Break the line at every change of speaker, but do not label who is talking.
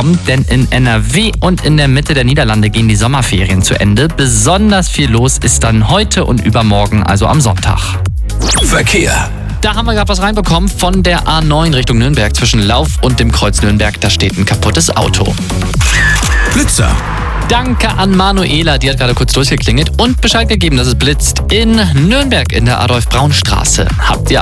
bekommen, denn in NRW und in der Mitte der Niederlande gehen die Sommerferien zu Ende. Besonders viel los ist dann heute und übermorgen, also am Sonntag.
Verkehr.
Da haben wir gerade was reinbekommen von der A9 Richtung Nürnberg zwischen Lauf und dem Kreuz Nürnberg. Da steht ein kaputtes Auto.
Blitzer.
Danke an Manuela, die hat gerade kurz durchgeklingelt und Bescheid gegeben, dass es blitzt in Nürnberg in der Adolf-Braun-Straße. Habt ihr